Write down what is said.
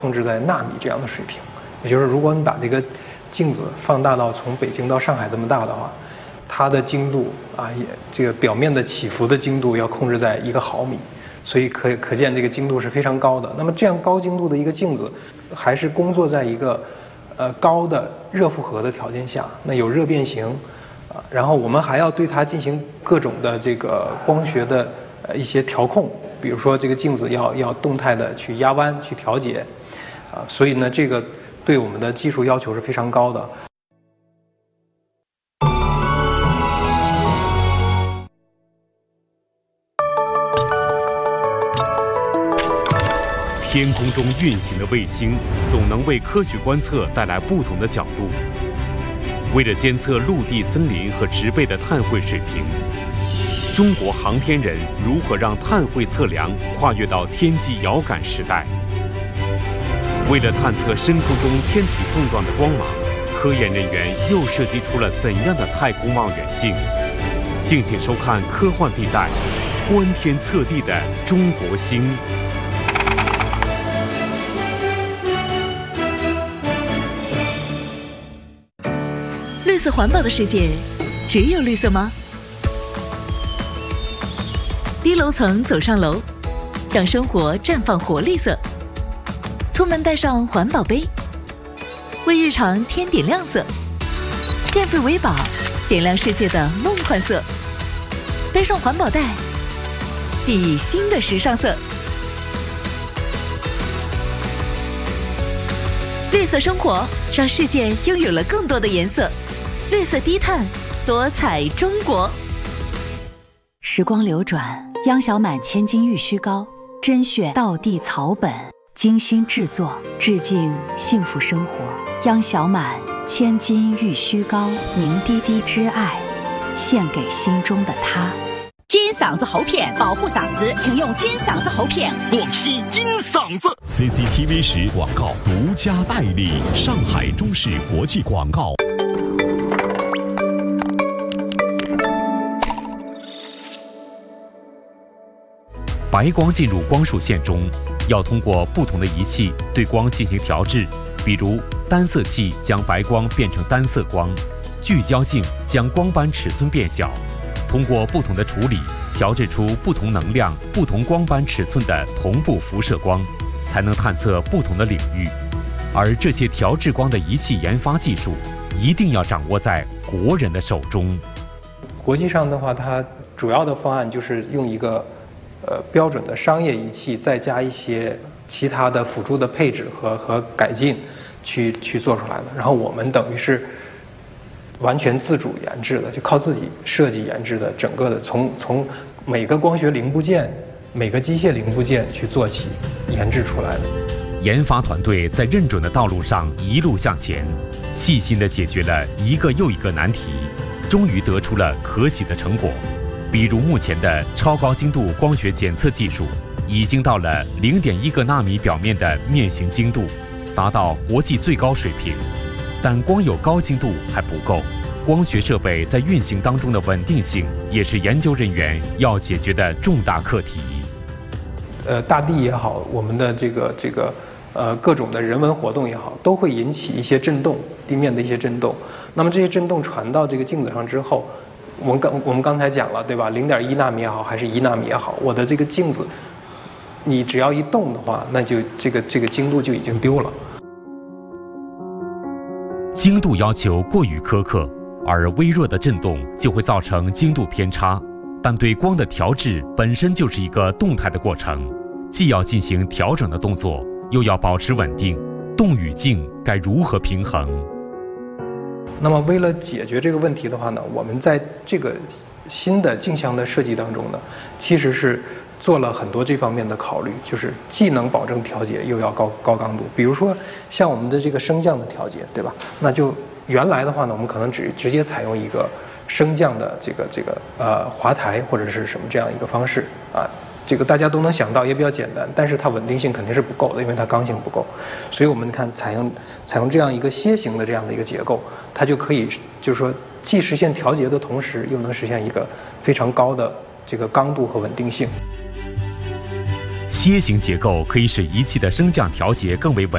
控制在纳米这样的水平。也就是如果你把这个镜子放大到从北京到上海这么大的话，它的精度也这个表面的起伏的精度要控制在1个毫米，所以可见这个精度是非常高的。那么这样高精度的一个镜子，还是工作在一个高的热负荷的条件下，那有热变形然后我们还要对它进行各种的这个光学的一些调控，比如说这个镜子要动态的去压弯去调节所以呢这个对我们的技术要求是非常高的。 天空中运行的卫星总能为科学观测带来不同的角度。为了监测陆地、森林和植被的碳汇水平，中国航天人如何让碳汇测量跨越到天际遥感时代？为了探测深空中天体碰撞的光芒，科研人员又设计出了怎样的太空望远镜？敬请收看《科幻地带》，观天测地的中国星。 绿色环保的世界，只有绿色吗？低楼层走上楼，让生活绽放活力色。出门带上环保杯，为日常添点亮色。电费为宝，点亮世界的梦幻色。背上环保袋，熠熠新的时尚色。绿色生活，让世界拥有了更多的颜色。绿色低碳，多彩中国。 时光流转，央小满千金玉虚膏，甄选道地草本，精心制作，致敬幸福生活。央小满千金玉虚膏，凝滴滴之爱，献给心中的他。 金嗓子喉片，保护嗓子，请用金嗓子喉片。 广西金嗓子 CCTV 10广告独家代理，上海中视国际广告。 白光进入光束线中，要通过不同的仪器对光进行调制，比如单色器将白光变成单色光，聚焦镜将光斑尺寸变小，通过不同的处理，调制出不同能量、不同光斑尺寸的同步辐射光，才能探测不同的领域。而这些调制光的仪器研发技术，一定要掌握在国人的手中。 国际上的话，它主要的方案就是用一个标准的商业仪器，再加一些其他的辅助的配置和改进，去做出来的。然后我们等于是完全自主研制的，就靠自己设计研制的，整个的从每个光学零部件、每个机械零部件去做起，研制出来的。 研发团队在认准的道路上一路向前，细心地解决了一个又一个难题，终于得出了可喜的成果。比如目前的超高精度光学检测技术，已经到了0.1个纳米表面的面型精度，达到国际最高水平。但光有高精度还不够，光学设备在运行当中的稳定性，也是研究人员要解决的重大课题。 大地也好，我们的各种的人文活动也好，都会引起一些震动，地面的一些震动。那么这些震动传到这个镜子上之后，我们刚才讲了，对吧？0.1纳米也好，还是1纳米也好，我的这个镜子，你只要一动的话，那就这个精度就已经丢了。 精度要求过于苛刻，而微弱的震动就会造成精度偏差。但对光的调制本身就是一个动态的过程，既要进行调整的动作，又要保持稳定，动与静该如何平衡？ 那么为了解决这个问题的话呢，我们在这个新的镜像的设计当中呢，其实是做了很多这方面的考虑，就是既能保证调节，又要高刚度。比如说像我们的这个升降的调节，对吧？那就原来的话呢，我们可能直接采用一个升降的滑台或者是什么这样一个方式啊。这个大家都能想到，也比较简单，但是它稳定性肯定是不够的，因为它刚性不够。所以我们看采用这样一个楔形的这样的一个结构，它就可以就是说既实现调节的同时，又能实现一个非常高的这个刚度和稳定性。 楔形结构可以使仪器的升降调节更为稳